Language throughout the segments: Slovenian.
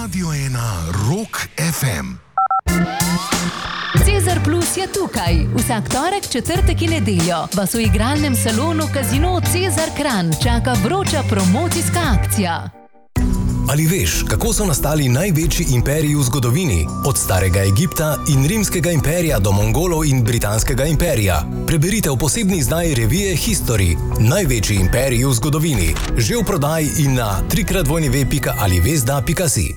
Radio 1 Rock FM. Cezar Plus je tukaj. Vsak torek, četrtek in nedeljo vas v igralnem salonu Casino Cezar Kranj čaka vroča promocijska akcija. Ali veš, kako so nastali največji imperiji v zgodovini? Od starega Egipta in rimskega imperija do Mongolov in britanskega imperija. Preberite v posebni izdaji revije History. Največji imperiji v zgodovini. Že v prodaji in na www.alivesda.si.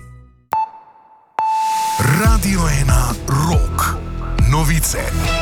Radio 1 Rock. Novice.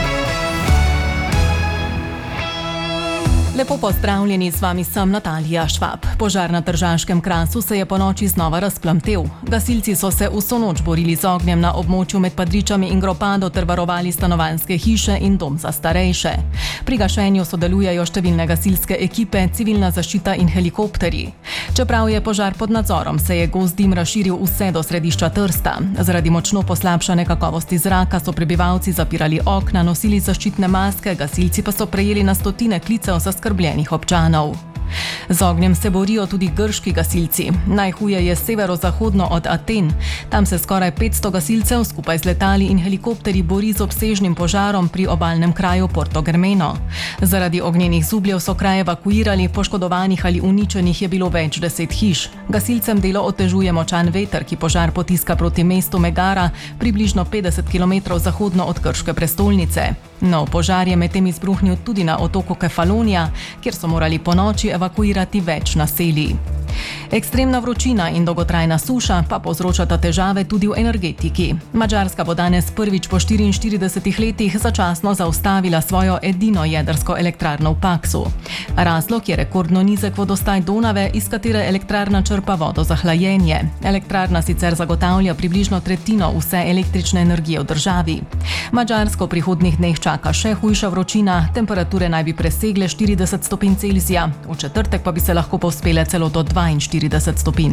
Lepo pozdravljeni, z vami sem Natalija Švab. Požar na Tržaškem Krasu se je ponoči znova razplamtel. Gasilci so se vso noč borili z ognjem na območju med Padričami in Gropado ter varovali stanovanjske hiše in dom za starejše. Pri gašenju sodelujejo številne gasilske ekipe, civilna zaščita in helikopterji. Čeprav je požar pod nadzorom, se je gost dim razširil vse do središča Trsta. Zaradi močno poslabšane kakovosti zraka so prebivalci zapirali okna, nosili zaščitne maske, gasilci pa so prejeli na stotine klicev zaskrbljenih občanov. Z ognjem se borijo tudi grški gasilci. Najhuje je severozahodno od Aten. Tam se skoraj 500 gasilcev skupaj z letali in helikopterji bori z obsežnim požarom pri obalnem kraju Porto Germeno. Zaradi ognjenih zubljev so kraj evakuirali, poškodovanih ali uničenih je bilo več 10 hiš. Gasilcem delo otežuje močan veter, ki požar potiska proti mestu Megara, približno 50 km zahodno od grške prestolnice. Nov požar je medtem izbruhnil tudi na otoku Kefalonija, kjer so morali ponoči evakuirati več naselij. Ekstremna vročina in dolgotrajna suša pa povzročata težave tudi v energetiki. Madžarska bo danes prvič po 44 letih začasno zaustavila svojo edino jedrsko elektrarno v Paksu. Razlog je rekordno nizek vodostaj Donave, iz katere elektrarna črpa vodo za hlajenje. Elektrarna sicer zagotavlja približno tretjino vse električne energije v državi. Madžarsko v prihodnjih dneh čaka še hujša vročina, temperature naj bi presegle 40 stopinj Celzija, v četrtek pa bi se lahko povzpele celo do 42 stopinj.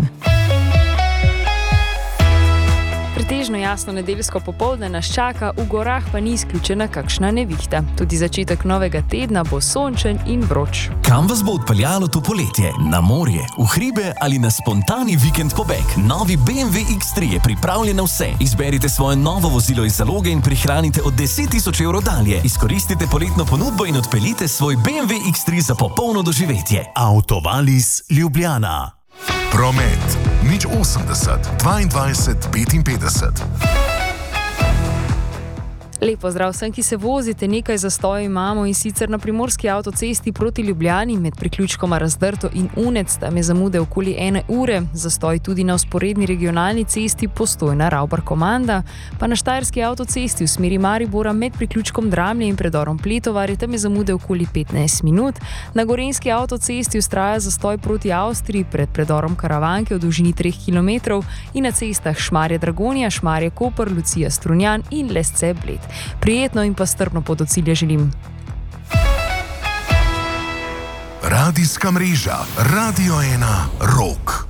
Pretežno jasno nedeljsko popoldne nas čaka, v gorah pa ni izključena kakšna nevihta. Tudi začetek novega tedna bo sončen in vroč. Kam vas bo odpeljalo to poletje? Na morje, v hribe ali na spontani vikend pobeg? Novi BMW X3 je pripravljen na vse. Izberite svoje novo vozilo iz zaloge in prihranite od 10.000 evrov dalje. Izkoristite poletno ponudbo in odpeljite svoj BMW X3 za popolno doživetje. Autovalis Ljubljana. Promet. 080 22 55. Lep pozdrav vsem, ki se vozite, nekaj zastojev imamo in sicer na primorski avtocesti proti Ljubljani med priključkoma Razdrto in Unec, tam je zamude okoli 1 ure, zastoj tudi na vzporedni regionalni cesti Postojna Ravbar-Komanda, pa na štajerski avtocesti v smeri Maribora med priključkom Dramlje in predorom Pletovarje, tam je zamude okoli 15 minut, na gorenjski avtocesti vztraja zastoj proti Avstriji pred predorom Karavanke v dolžini 3 km in na cestah Šmarje-Dragonja, Šmarje-Koper, Lucija-Strunjan in Lesce-Bled. Prijetno in pa strpno pot do cilja želim. Radijska mreža Radio 1 Rock.